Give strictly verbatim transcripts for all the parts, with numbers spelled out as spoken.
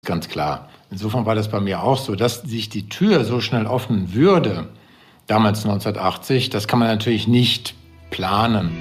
Ganz klar. Insofern war das bei mir auch so, dass sich die Tür so schnell öffnen würde, damals neunzehnhundertachtzig, das kann man natürlich nicht planen.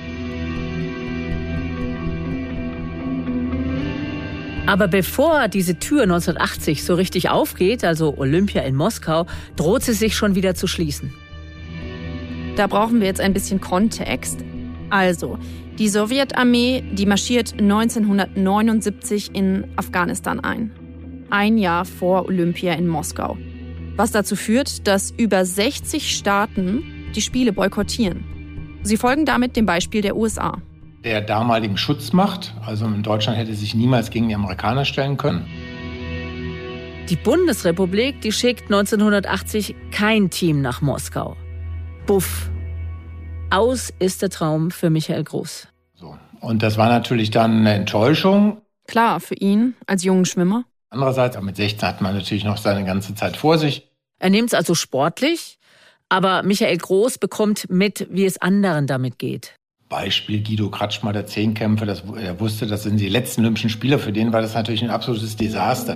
Aber bevor diese Tür neunzehnhundertachtzig so richtig aufgeht, also Olympia in Moskau, droht sie sich schon wieder zu schließen. Da brauchen wir jetzt ein bisschen Kontext. Also, die Sowjetarmee, die marschiert neunzehnhundertneunundsiebzig in Afghanistan ein. Ein Jahr vor Olympia in Moskau. Was dazu führt, dass über sechzig Staaten die Spiele boykottieren. Sie folgen damit dem Beispiel der U S A. Der damaligen Schutzmacht, also in Deutschland hätte sich niemals gegen die Amerikaner stellen können. Die Bundesrepublik, die schickt neunzehnhundertachtzig kein Team nach Moskau. Buff. Aus ist der Traum für Michael Groß. So. Und das war natürlich dann eine Enttäuschung. Klar, für ihn als jungen Schwimmer. Andererseits, mit sechzehn hat man natürlich noch seine ganze Zeit vor sich. Er nimmt es also sportlich, aber Michael Groß bekommt mit, wie es anderen damit geht. Beispiel Guido Kratschmer, der Zehnkämpfer, das, er wusste, das sind die letzten Olympischen Spiele. Für den war das natürlich ein absolutes Desaster.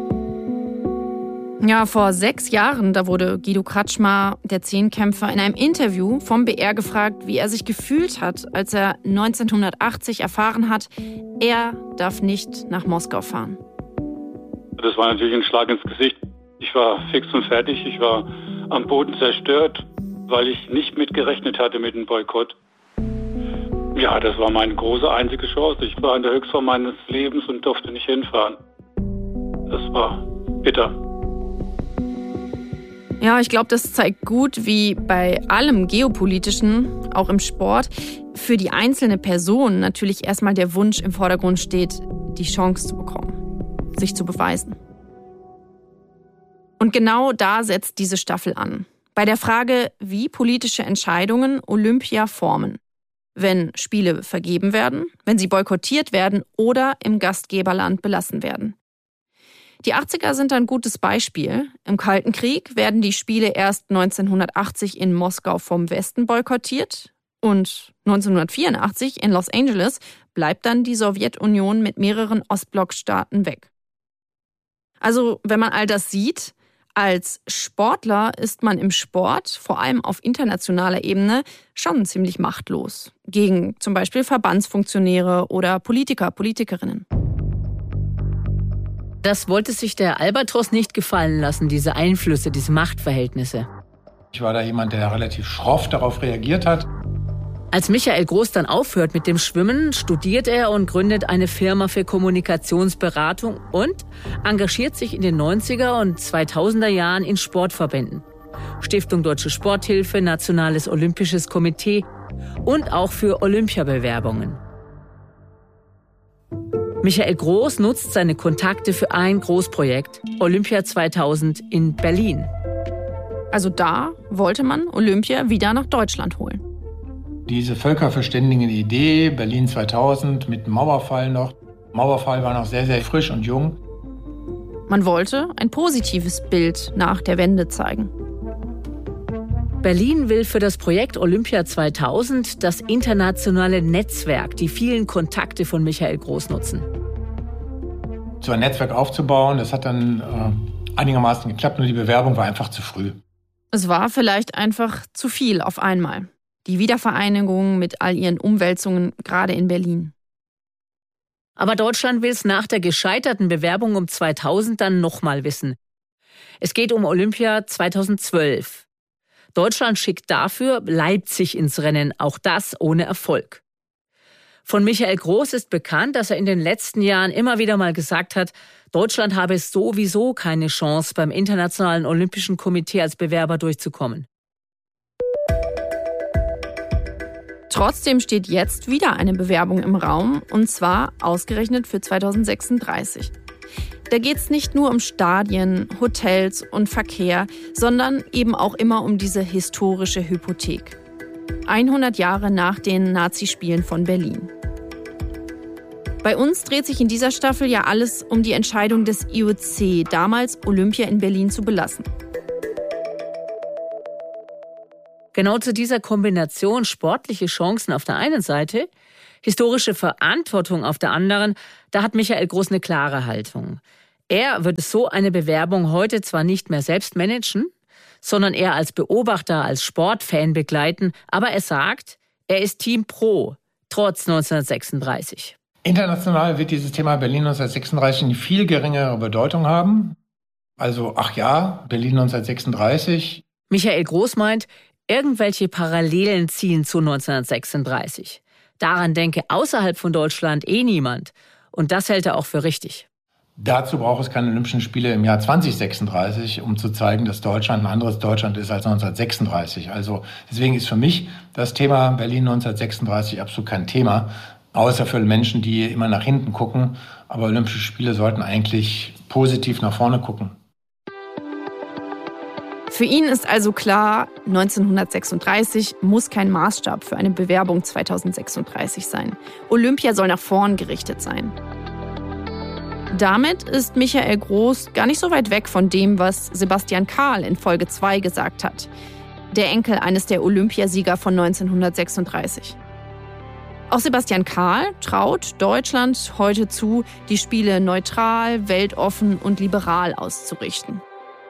Ja, vor sechs Jahren, da wurde Guido Kratschmer, der Zehnkämpfer, in einem Interview vom B R gefragt, wie er sich gefühlt hat, als er neunzehnhundertachtzig erfahren hat, er darf nicht nach Moskau fahren. Das war natürlich ein Schlag ins Gesicht. Ich war fix und fertig. Ich war am Boden zerstört, weil ich nicht mitgerechnet hatte mit dem Boykott. Ja, das war meine große einzige Chance. Ich war in der Höchstform meines Lebens und durfte nicht hinfahren. Das war bitter. Ja, ich glaube, das zeigt gut, wie bei allem Geopolitischen, auch im Sport, für die einzelne Person natürlich erstmal der Wunsch im Vordergrund steht, die Chance zu bekommen, sich zu beweisen. Und genau da setzt diese Staffel an. Bei der Frage, wie politische Entscheidungen Olympia formen. Wenn Spiele vergeben werden, wenn sie boykottiert werden oder im Gastgeberland belassen werden. Die achtziger sind ein gutes Beispiel. Im Kalten Krieg werden die Spiele erst neunzehnhundertachtzig in Moskau vom Westen boykottiert und neunzehnhundertvierundachtzig in Los Angeles bleibt dann die Sowjetunion mit mehreren Ostblockstaaten weg. Also, wenn man all das sieht, als Sportler ist man im Sport, vor allem auf internationaler Ebene, schon ziemlich machtlos. Gegen zum Beispiel Verbandsfunktionäre oder Politiker, Politikerinnen. Das wollte sich der Albatros nicht gefallen lassen, diese Einflüsse, diese Machtverhältnisse. Ich war da jemand, der relativ schroff darauf reagiert hat. Als Michael Groß dann aufhört mit dem Schwimmen, studiert er und gründet eine Firma für Kommunikationsberatung und engagiert sich in den neunziger und zweitausender Jahren in Sportverbänden. Stiftung Deutsche Sporthilfe, Nationales Olympisches Komitee und auch für Olympiabewerbungen. Michael Groß nutzt seine Kontakte für ein Großprojekt, Olympia zweitausend in Berlin. Also da wollte man Olympia wieder nach Deutschland holen. Diese völkerverständigende Idee, Berlin zweitausend mit dem Mauerfall noch. Mauerfall war noch sehr, sehr frisch und jung. Man wollte ein positives Bild nach der Wende zeigen. Berlin will für das Projekt Olympia zweitausend das internationale Netzwerk, die vielen Kontakte von Michael Groß nutzen. So ein Netzwerk aufzubauen, das hat dann äh, einigermaßen geklappt, nur die Bewerbung war einfach zu früh. Es war vielleicht einfach zu viel auf einmal. Die Wiedervereinigung mit all ihren Umwälzungen, gerade in Berlin. Aber Deutschland will es nach der gescheiterten Bewerbung um zweitausend dann nochmal wissen. Es geht um Olympia zweitausendzwölf. Deutschland schickt dafür Leipzig ins Rennen, auch das ohne Erfolg. Von Michael Groß ist bekannt, dass er in den letzten Jahren immer wieder mal gesagt hat, Deutschland habe sowieso keine Chance, beim Internationalen Olympischen Komitee als Bewerber durchzukommen. Trotzdem steht jetzt wieder eine Bewerbung im Raum, und zwar ausgerechnet für zweitausendsechsunddreißig. Da geht es nicht nur um Stadien, Hotels und Verkehr, sondern eben auch immer um diese historische Hypothek. hundert Jahre nach den Nazispielen von Berlin. Bei uns dreht sich in dieser Staffel ja alles um die Entscheidung des I O C, damals Olympia in Berlin zu belassen. Genau zu dieser Kombination sportliche Chancen auf der einen Seite, historische Verantwortung auf der anderen, da hat Michael Groß eine klare Haltung. Er würde so eine Bewerbung heute zwar nicht mehr selbst managen, sondern eher als Beobachter, als Sportfan begleiten, aber er sagt, er ist Team Pro, trotz neunzehnhundertsechsunddreißig. International wird dieses Thema Berlin neunzehnhundertsechsunddreißig eine viel geringere Bedeutung haben. Also, ach ja, Berlin neunzehnhundertsechsunddreißig. Michael Groß meint, irgendwelche Parallelen ziehen zu neunzehnhundertsechsunddreißig. Daran denke außerhalb von Deutschland eh niemand. Und das hält er auch für richtig. Dazu braucht es keine Olympischen Spiele im Jahr zweitausendsechsunddreißig, um zu zeigen, dass Deutschland ein anderes Deutschland ist als neunzehnhundertsechsunddreißig. Also deswegen ist für mich das Thema Berlin neunzehnhundertsechsunddreißig absolut kein Thema, außer für Menschen, die immer nach hinten gucken. Aber Olympische Spiele sollten eigentlich positiv nach vorne gucken. Für ihn ist also klar, neunzehnhundertsechsunddreißig muss kein Maßstab für eine Bewerbung zweitausendsechsunddreißig sein. Olympia soll nach vorn gerichtet sein. Damit ist Michael Groß gar nicht so weit weg von dem, was Sebastian Karl in Folge zwei gesagt hat. Der Enkel eines der Olympiasieger von neunzehnhundertsechsunddreißig. Auch Sebastian Karl traut Deutschland heute zu, die Spiele neutral, weltoffen und liberal auszurichten.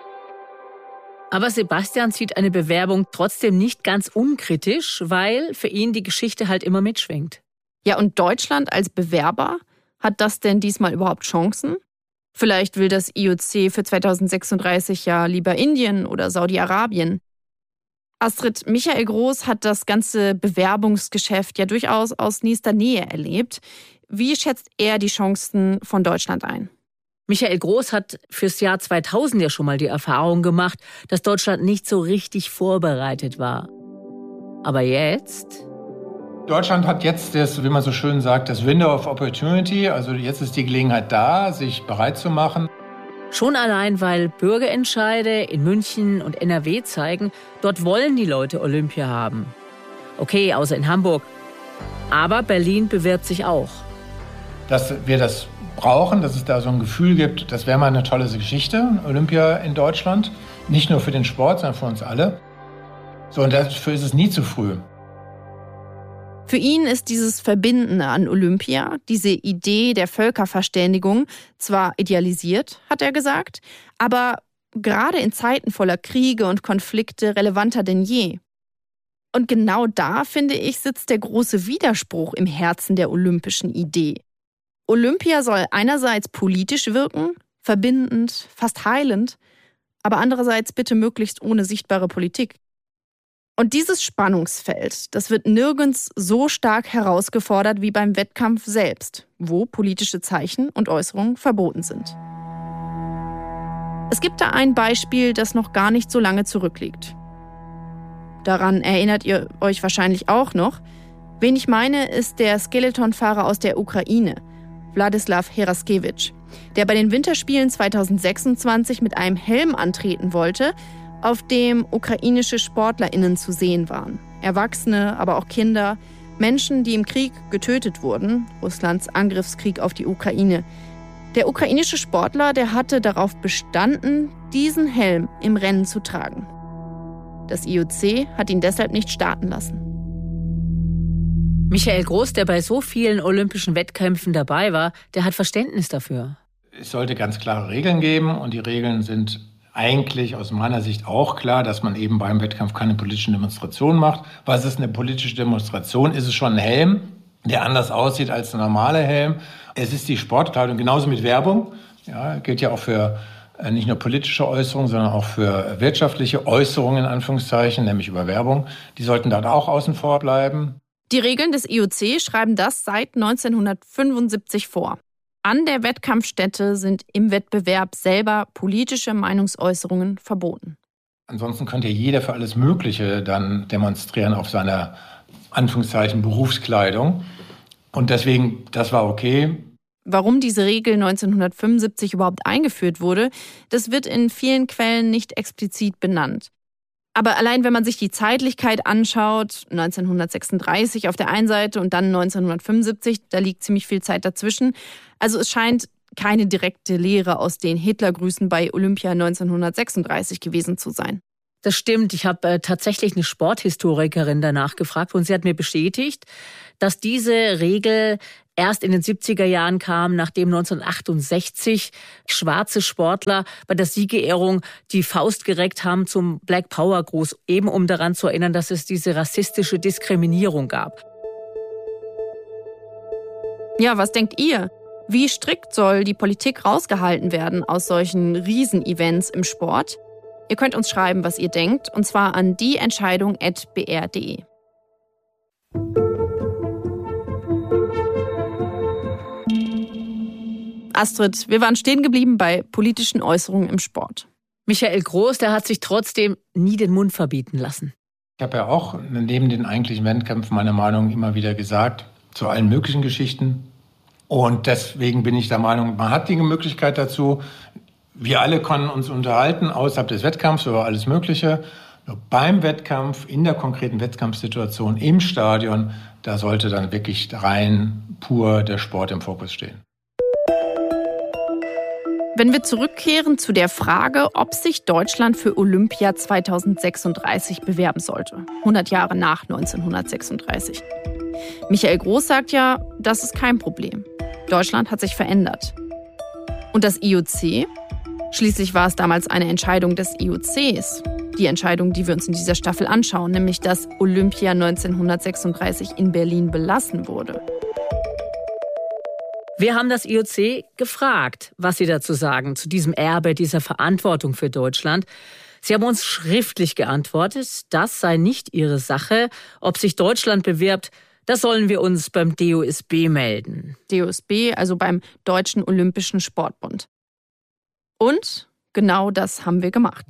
Aber Sebastian sieht eine Bewerbung trotzdem nicht ganz unkritisch, weil für ihn die Geschichte halt immer mitschwingt. Ja, und Deutschland als Bewerber? Hat das denn diesmal überhaupt Chancen? Vielleicht will das I O C für zweitausendsechsunddreißig ja lieber Indien oder Saudi-Arabien. Astrid, Michael Groß hat das ganze Bewerbungsgeschäft ja durchaus aus nächster Nähe erlebt. Wie schätzt er die Chancen von Deutschland ein? Michael Groß hat fürs Jahr zweitausend ja schon mal die Erfahrung gemacht, dass Deutschland nicht so richtig vorbereitet war. Aber jetzt? Deutschland hat jetzt, das, wie man so schön sagt, das Window of Opportunity. Also jetzt ist die Gelegenheit da, sich bereit zu machen. Schon allein, weil Bürgerentscheide in München und N R W zeigen, dort wollen die Leute Olympia haben. Okay, außer in Hamburg. Aber Berlin bewirbt sich auch. Dass wir das brauchen, dass es da so ein Gefühl gibt, das wäre mal eine tolle Geschichte, Olympia in Deutschland. Nicht nur für den Sport, sondern für uns alle. So, und dafür ist es nie zu früh. Für ihn ist dieses Verbindende an Olympia, diese Idee der Völkerverständigung, zwar idealisiert, hat er gesagt, aber gerade in Zeiten voller Kriege und Konflikte relevanter denn je. Und genau da, finde ich, sitzt der große Widerspruch im Herzen der olympischen Idee. Olympia soll einerseits politisch wirken, verbindend, fast heilend, aber andererseits bitte möglichst ohne sichtbare Politik. Und dieses Spannungsfeld, das wird nirgends so stark herausgefordert wie beim Wettkampf selbst, wo politische Zeichen und Äußerungen verboten sind. Es gibt da ein Beispiel, das noch gar nicht so lange zurückliegt. Daran erinnert ihr euch wahrscheinlich auch noch. Wen ich meine, ist der Skeletonfahrer aus der Ukraine, Wladislaw Heraskevich, der bei den Winterspielen zweitausendsechsundzwanzig mit einem Helm antreten wollte, auf dem ukrainische SportlerInnen zu sehen waren. Erwachsene, aber auch Kinder, Menschen, die im Krieg getötet wurden, Russlands Angriffskrieg auf die Ukraine. Der ukrainische Sportler, der hatte darauf bestanden, diesen Helm im Rennen zu tragen. Das I O C hat ihn deshalb nicht starten lassen. Michael Groß, der bei so vielen olympischen Wettkämpfen dabei war, der hat Verständnis dafür. Es sollte ganz klare Regeln geben und die Regeln sind eigentlich aus meiner Sicht auch klar, dass man eben beim Wettkampf keine politischen Demonstrationen macht. Was ist eine politische Demonstration? Ist es schon ein Helm, der anders aussieht als der normale Helm? Es ist die Sportkleidung, genauso mit Werbung. Ja, gilt ja auch für äh, nicht nur politische Äußerungen, sondern auch für wirtschaftliche Äußerungen, in Anführungszeichen, nämlich über Werbung. Die sollten dann auch außen vor bleiben. Die Regeln des I O C schreiben das seit neunzehnhundertfünfundsiebzig vor. An der Wettkampfstätte sind im Wettbewerb selber politische Meinungsäußerungen verboten. Ansonsten könnte jeder für alles Mögliche dann demonstrieren auf seiner, Anführungszeichen, Berufskleidung. Und deswegen, das war okay. Warum diese Regel neunzehnhundertfünfundsiebzig überhaupt eingeführt wurde, das wird in vielen Quellen nicht explizit benannt. Aber allein wenn man sich die Zeitlichkeit anschaut, neunzehnhundertsechsunddreißig auf der einen Seite und dann neunzehnhundertfünfundsiebzig, da liegt ziemlich viel Zeit dazwischen. Also es scheint keine direkte Lehre aus den Hitlergrüßen bei Olympia neunzehnhundertsechsunddreißig gewesen zu sein. Das stimmt. Ich habe äh, tatsächlich eine Sporthistorikerin danach gefragt und sie hat mir bestätigt, dass diese Regel erst in den siebziger Jahren kam, nachdem neunzehnhundertachtundsechzig schwarze Sportler bei der Siegerehrung die Faust gereckt haben zum Black Power Gruß, eben um daran zu erinnern, dass es diese rassistische Diskriminierung gab. Ja, was denkt ihr? Wie strikt soll die Politik rausgehalten werden aus solchen Riesenevents im Sport? Ihr könnt uns schreiben, was ihr denkt, und zwar an dieentscheidung at b r punkt d e. Astrid, wir waren stehen geblieben bei politischen Äußerungen im Sport. Michael Groß, der hat sich trotzdem nie den Mund verbieten lassen. Ich habe ja auch neben den eigentlichen Wettkämpfen meine Meinung immer wieder gesagt, zu allen möglichen Geschichten. Und deswegen bin ich der Meinung, man hat die Möglichkeit dazu. Wir alle können uns unterhalten außerhalb des Wettkampfs über alles Mögliche. Nur beim Wettkampf, in der konkreten Wettkampfsituation, im Stadion, da sollte dann wirklich rein pur der Sport im Fokus stehen. Wenn wir zurückkehren zu der Frage, ob sich Deutschland für Olympia zweitausendsechsunddreißig bewerben sollte, hundert Jahre nach neunzehnhundertsechsunddreißig. Michael Groß sagt ja, das ist kein Problem. Deutschland hat sich verändert. Und das I O C? Schließlich war es damals eine Entscheidung des I O Cs. Die Entscheidung, die wir uns in dieser Staffel anschauen, nämlich dass Olympia neunzehnhundertsechsunddreißig in Berlin belassen wurde. Wir haben das I O C gefragt, was sie dazu sagen, zu diesem Erbe, dieser Verantwortung für Deutschland. Sie haben uns schriftlich geantwortet, das sei nicht ihre Sache. Ob sich Deutschland bewirbt, das sollen wir uns beim D O S B melden. D O S B, also beim Deutschen Olympischen Sportbund. Und genau das haben wir gemacht.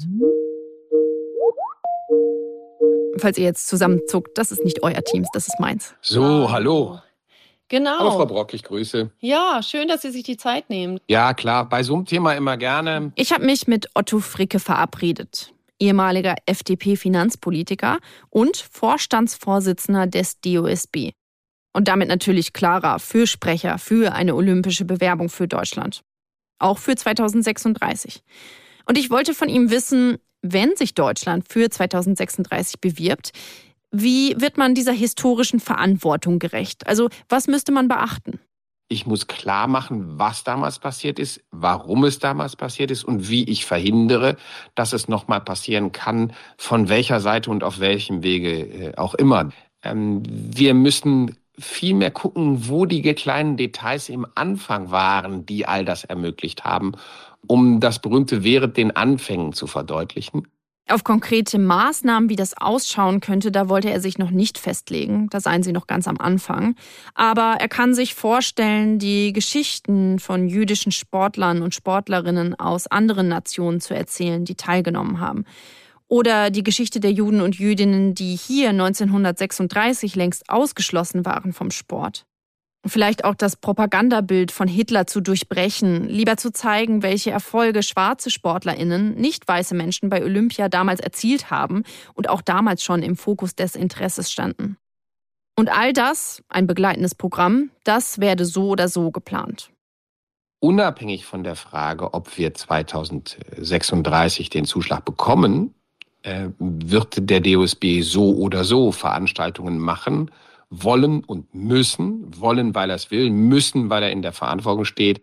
Falls ihr jetzt zusammenzuckt, das ist nicht euer Teams, das ist meins. So, hallo. Genau. Hallo Frau Brock, ich grüße. Ja, schön, dass Sie sich die Zeit nehmen. Ja, klar, bei so einem Thema immer gerne. Ich habe mich mit Otto Fricke verabredet, ehemaliger F D P-Finanzpolitiker und Vorstandsvorsitzender des D O S B. Und damit natürlich klarer Fürsprecher für eine olympische Bewerbung für Deutschland. Auch für zweitausendsechsunddreißig. Und ich wollte von ihm wissen, wenn sich Deutschland für zweitausendsechsunddreißig bewirbt, wie wird man dieser historischen Verantwortung gerecht? Also was müsste man beachten? Ich muss klar machen, was damals passiert ist, warum es damals passiert ist und wie ich verhindere, dass es nochmal passieren kann, von welcher Seite und auf welchem Wege auch immer. Ähm, wir müssen viel mehr gucken, wo die kleinen Details im Anfang waren, die all das ermöglicht haben, um das berühmte während den Anfängen zu verdeutlichen. Auf konkrete Maßnahmen, wie das ausschauen könnte, da wollte er sich noch nicht festlegen. Da seien sie noch ganz am Anfang. Aber er kann sich vorstellen, die Geschichten von jüdischen Sportlern und Sportlerinnen aus anderen Nationen zu erzählen, die teilgenommen haben. Oder die Geschichte der Juden und Jüdinnen, die hier neunzehnhundertsechsunddreißig längst ausgeschlossen waren vom Sport. Vielleicht auch das Propagandabild von Hitler zu durchbrechen, lieber zu zeigen, welche Erfolge schwarze SportlerInnen, nicht weiße Menschen bei Olympia damals erzielt haben und auch damals schon im Fokus des Interesses standen. Und all das, ein begleitendes Programm, das werde so oder so geplant. Unabhängig von der Frage, ob wir zweitausendsechsunddreißig den Zuschlag bekommen, äh, wird der D O S B so oder so Veranstaltungen machen, wollen und müssen, wollen, weil er es will, müssen, weil er in der Verantwortung steht.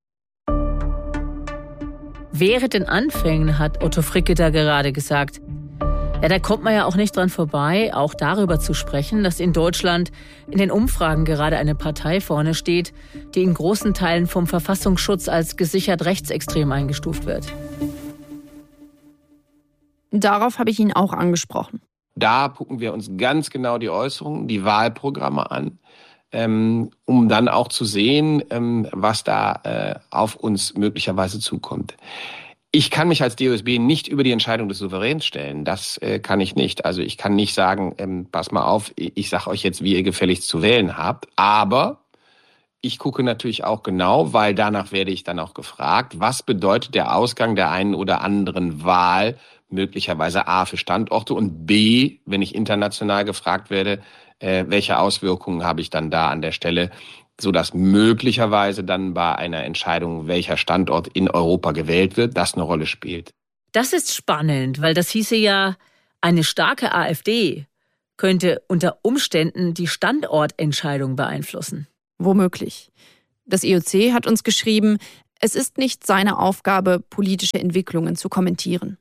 Während den Anfängen, hat Otto Fricke da gerade gesagt. Ja, da kommt man ja auch nicht dran vorbei, auch darüber zu sprechen, dass in Deutschland in den Umfragen gerade eine Partei vorne steht, die in großen Teilen vom Verfassungsschutz als gesichert rechtsextrem eingestuft wird. Darauf habe ich ihn auch angesprochen. Da gucken wir uns ganz genau die Äußerungen, die Wahlprogramme an, ähm, um dann auch zu sehen, ähm, was da äh, auf uns möglicherweise zukommt. Ich kann mich als D O S B nicht über die Entscheidung des Souveräns stellen. Das äh, kann ich nicht. Also ich kann nicht sagen, ähm, pass mal auf, ich sage euch jetzt, wie ihr gefälligst zu wählen habt. Aber ich gucke natürlich auch genau, weil danach werde ich dann auch gefragt, was bedeutet der Ausgang der einen oder anderen Wahl möglicherweise A für Standorte und B, wenn ich international gefragt werde, äh, welche Auswirkungen habe ich dann da an der Stelle, sodass möglicherweise dann bei einer Entscheidung, welcher Standort in Europa gewählt wird, das eine Rolle spielt. Das ist spannend, weil das hieße ja, eine starke AfD könnte unter Umständen die Standortentscheidung beeinflussen. Womöglich. Das I O C hat uns geschrieben, es ist nicht seine Aufgabe, politische Entwicklungen zu kommentieren.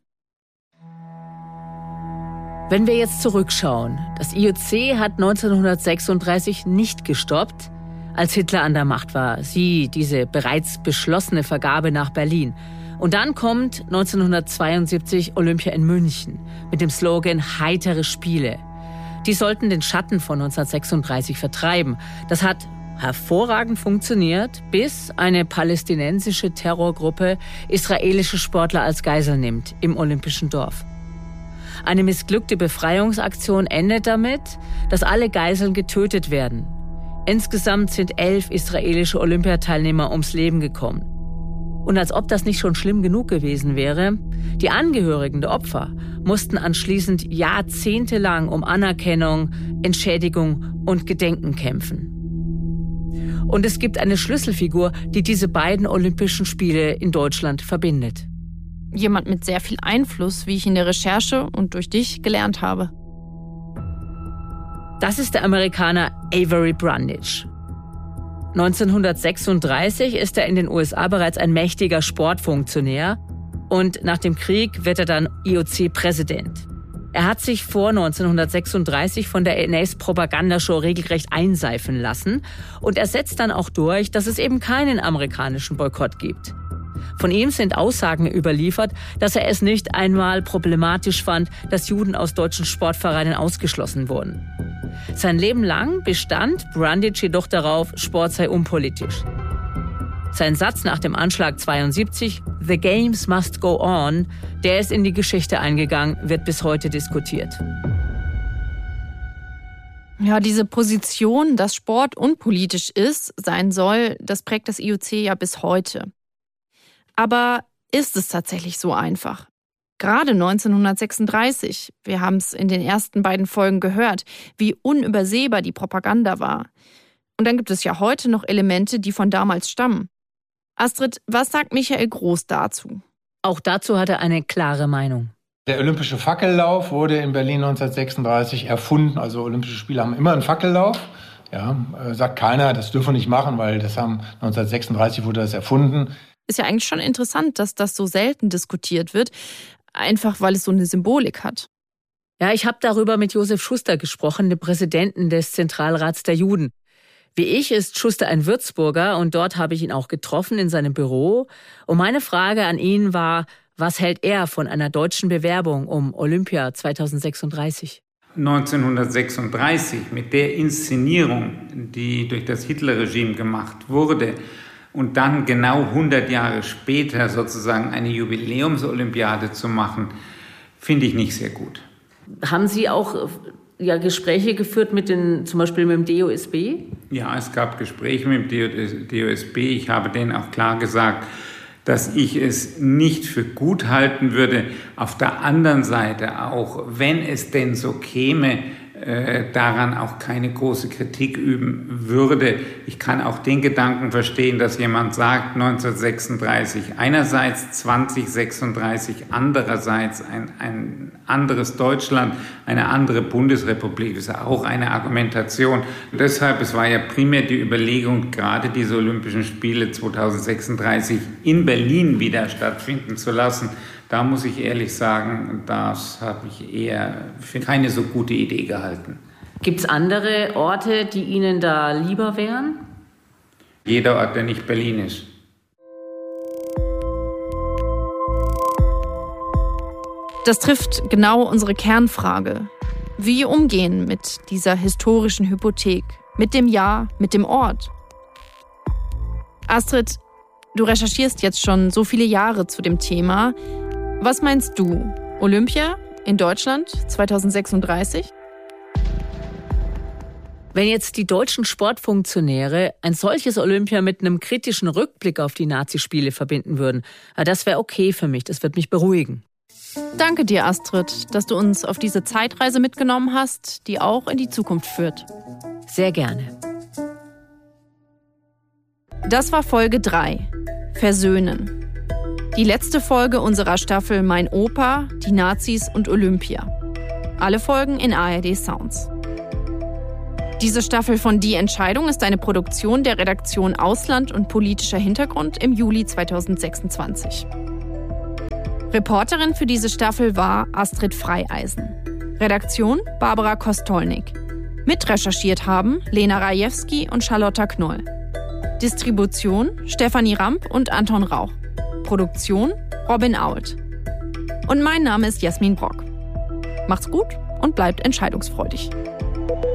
Wenn wir jetzt zurückschauen, das I O C hat neunzehnhundertsechsunddreißig nicht gestoppt, als Hitler an der Macht war. Sie, diese bereits beschlossene Vergabe nach Berlin. Und dann kommt neunzehnhundertzweiundsiebzig Olympia in München mit dem Slogan Heitere Spiele. Die sollten den Schatten von neunzehnhundertsechsunddreißig vertreiben. Das hat hervorragend funktioniert, bis eine palästinensische Terrorgruppe israelische Sportler als Geisel nimmt im Olympischen Dorf. Eine missglückte Befreiungsaktion endet damit, dass alle Geiseln getötet werden. Insgesamt sind elf israelische Olympiateilnehmer ums Leben gekommen. Und als ob das nicht schon schlimm genug gewesen wäre, die Angehörigen der Opfer mussten anschließend jahrzehntelang um Anerkennung, Entschädigung und Gedenken kämpfen. Und es gibt eine Schlüsselfigur, die diese beiden Olympischen Spiele in Deutschland verbindet. Jemand mit sehr viel Einfluss, wie ich in der Recherche und durch dich gelernt habe. Das ist der Amerikaner Avery Brundage. neunzehnhundertsechsunddreißig ist er in den U S A bereits ein mächtiger Sportfunktionär und nach dem Krieg wird er dann I O C-Präsident. Er hat sich vor neunzehnhundertsechsunddreißig von der N S-Propagandashow regelrecht einseifen lassen und er setzt dann auch durch, dass es eben keinen amerikanischen Boykott gibt. Von ihm sind Aussagen überliefert, dass er es nicht einmal problematisch fand, dass Juden aus deutschen Sportvereinen ausgeschlossen wurden. Sein Leben lang bestand Brundage jedoch darauf, Sport sei unpolitisch. Sein Satz nach dem Anschlag zweiundsiebzig, "The games must go on", der ist in die Geschichte eingegangen, wird bis heute diskutiert. Ja, diese Position, dass Sport unpolitisch ist, sein soll, das prägt das I O C ja bis heute. Aber ist es tatsächlich so einfach? Gerade neunzehnhundertsechsunddreißig, wir haben es in den ersten beiden Folgen gehört, wie unübersehbar die Propaganda war. Und dann gibt es ja heute noch Elemente, die von damals stammen. Astrid, was sagt Michael Groß dazu? Auch dazu hat er eine klare Meinung. Der olympische Fackellauf wurde in Berlin neunzehnhundertsechsunddreißig erfunden. Also Olympische Spiele haben immer einen Fackellauf. Ja, sagt keiner, das dürfen wir nicht machen, weil das haben neunzehnhundertsechsunddreißig wurde das erfunden. Ist ja eigentlich schon interessant, dass das so selten diskutiert wird, einfach weil es so eine Symbolik hat. Ja, ich habe darüber mit Josef Schuster gesprochen, dem Präsidenten des Zentralrats der Juden. Wie ich ist Schuster ein Würzburger und dort habe ich ihn auch getroffen in seinem Büro. Und meine Frage an ihn war, was hält er von einer deutschen Bewerbung um Olympia zweitausendsechsunddreißig? neunzehnhundertsechsunddreißig mit der Inszenierung, die durch das Hitlerregime gemacht wurde, und dann genau hundert Jahre später sozusagen eine Jubiläumsolympiade zu machen, finde ich nicht sehr gut. Haben Sie auch ja, Gespräche geführt mit den, zum Beispiel mit dem D O S B? Ja, es gab Gespräche mit dem D O S B. Ich habe denen auch klar gesagt, dass ich es nicht für gut halten würde. Auf der anderen Seite auch, wenn es denn so käme, äh, daran auch keine große Kritik üben würde. Ich kann auch den Gedanken verstehen, dass jemand sagt, neunzehnhundertsechsunddreißig einerseits, zwanzig sechsunddreißig andererseits, ein, ein anderes Deutschland, eine andere Bundesrepublik, das ist auch eine Argumentation. Und deshalb, es war ja primär die Überlegung, gerade diese Olympischen Spiele zweitausendsechsunddreißig in Berlin wieder stattfinden zu lassen. Da muss ich ehrlich sagen, das habe ich eher für keine so gute Idee gehalten. Gibt es andere Orte, die Ihnen da lieber wären? Jeder Ort, der nicht Berlin ist. Das trifft genau unsere Kernfrage. Wie umgehen mit dieser historischen Hypothek? Mit dem Jahr, mit dem Ort? Astrid, du recherchierst jetzt schon so viele Jahre zu dem Thema. Was meinst du? Olympia in Deutschland zweitausendsechsunddreißig? Wenn jetzt die deutschen Sportfunktionäre ein solches Olympia mit einem kritischen Rückblick auf die Nazispiele verbinden würden, das wäre okay für mich, das wird mich beruhigen. Danke dir, Astrid, dass du uns auf diese Zeitreise mitgenommen hast, die auch in die Zukunft führt. Sehr gerne. Das war Folge drei. Versöhnen. Die letzte Folge unserer Staffel Mein Opa, die Nazis und Olympia. Alle Folgen in A R D Sounds. Diese Staffel von Die Entscheidung ist eine Produktion der Redaktion Ausland und politischer Hintergrund im Juli zweitausendsechsundzwanzig. Reporterin für diese Staffel war Astrid Freieisen. Redaktion Barbara Kostolnik. Mitrecherchiert haben Lena Rajewski und Charlotta Knoll. Distribution Stefanie Ramp und Anton Rauch. Produktion Robin Ault. Und mein Name ist Jasmin Brock. Macht's gut und bleibt entscheidungsfreudig.